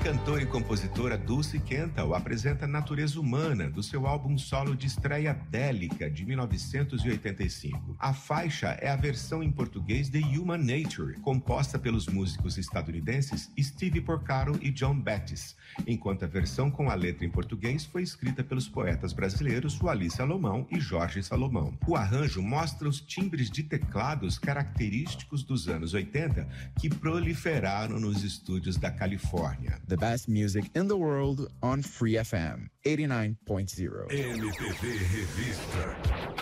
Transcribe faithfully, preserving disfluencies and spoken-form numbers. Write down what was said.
cantora e compositora Dulce Quental apresenta Natureza Humana, do seu álbum solo de estreia Délica, de mil novecentos e oitenta e cinco. A faixa é a versão em português de Human Nature, composta pelos músicos estadunidenses Steve Porcaro e John Bettis, enquanto a versão com a letra em português foi escrita pelos poetas brasileiros Suali Salomão e Jorge Salomão. O arranjo mostra os timbres de teclados característicos dos anos oitenta que proliferaram nos estúdios da Califórnia. The best music in the world on Free F M eighty-nine point zero. M P B Revista.